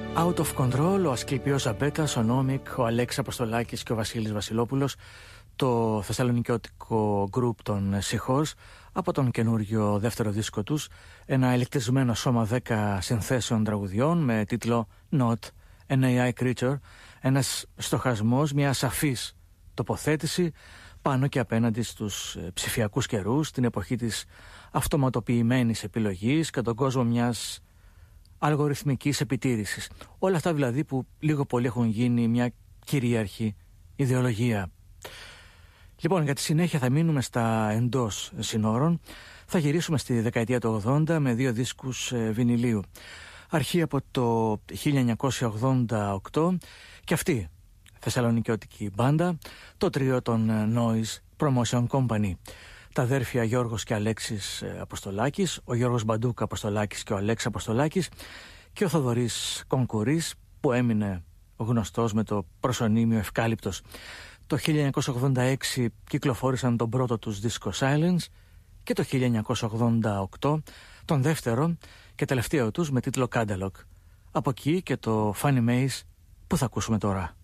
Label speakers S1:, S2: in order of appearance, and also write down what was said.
S1: Out of Control, ο Ασκληπιός Ζαμπέτας, ο Νόμικ, ο Αλέξης Αποστολάκης και ο Βασίλης Βασιλόπουλος, το θεσσαλονικιώτικο group των Seahorse, από τον καινούριο δεύτερο δίσκο τους, ένα ηλεκτρισμένο σώμα 10 συνθέσεων τραγουδιών με τίτλο Not an AI Creature, ένας στοχασμός, μια σαφής τοποθέτηση πάνω και απέναντι στους ψηφιακούς καιρούς, την εποχή της αυτοματοποιημένης επιλογής και τον κόσμο μιας αλγοριθμικής επιτήρησης. Όλα αυτά δηλαδή που λίγο πολύ έχουν γίνει μια κυρίαρχη ιδεολογία. Λοιπόν, για τη συνέχεια θα μείνουμε στα εντός συνόρων. Θα γυρίσουμε στη δεκαετία του 80 με 2 δίσκους βινιλίου. Αρχή από το 1988 και αυτή θεσσαλονικιώτικη μπάντα, το τρίο των Noise Promotion Company. Τα αδέρφια Γιώργος και Αλέξης Αποστολάκης, ο Γιώργος Μπαντούκα Αποστολάκης και ο Αλέξης Αποστολάκης και ο Θοδωρής Κονκουρής, που έμεινε γνωστός με το προσωνύμιο Ευκάλυπτος. Το 1986 κυκλοφόρησαν τον πρώτο τους δίσκο Silence και το 1988 τον δεύτερο και τελευταίο τους με τίτλο Catalog. Από εκεί και το Funny Maze που θα ακούσουμε τώρα.